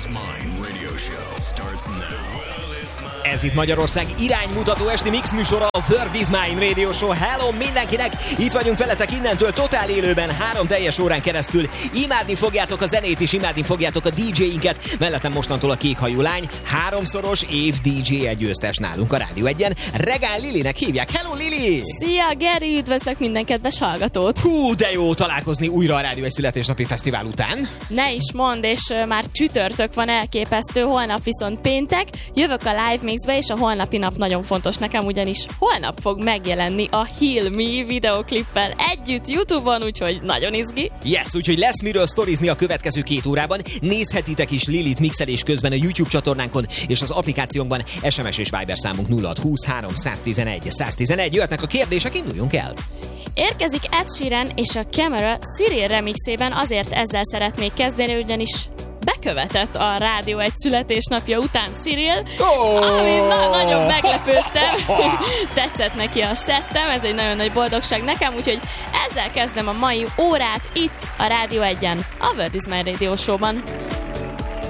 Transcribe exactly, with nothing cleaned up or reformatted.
is Mine Radio Show starts now. Ez itt Magyarország iránymutató esti mix műsora, a World is Mine Radio Show. Hello mindenkinek! Itt vagyunk veletek innentől totál élőben, három teljes órán keresztül. Imádni fogjátok a zenét és imádni fogjátok a dé dzsé-inket. Mellettem mostantól a kékhajú lány, háromszoros év dé dzsé egyőztes nálunk a Rádió egyen. Regál Lilinek hívják. Hello Lili! Szia Geri, üdvözlök minden kedves hallgatót! Hú, de jó találkozni újra a Rádió egy születésnapi fesztivál után. Ne is mondd, és uh, már csütörtök van, elképesztő, holnap viszont péntek. Jövök a Live Mixbe, és a holnapi nap nagyon fontos nekem, ugyanis holnap fog megjelenni a Heal Me videoklippel együtt YouTube-on, úgyhogy nagyon izgi. Yes, úgyhogy lesz miről sztorizni a következő két órában. Nézhetitek is Lilit mixelés közben a YouTube csatornánkon és az applikációnkban. es em es és Viber számunk nulla hat húsz három tizenegy száz tizenegy. Jöhetnek a kérdések, induljunk el! Érkezik Ed Sheeran és a Camera Cyril remixében, azért ezzel szeretnék kezdeni, ugyanis bekövetett a Rádió egy születésnapja után Cyril, oh! ami na- nagyon meglepődtem. Tetszett neki a szettem, ez egy nagyon nagy boldogság nekem, úgyhogy ezzel kezdem a mai órát itt a Rádió egyen, a World is Mine Radio Show-ban.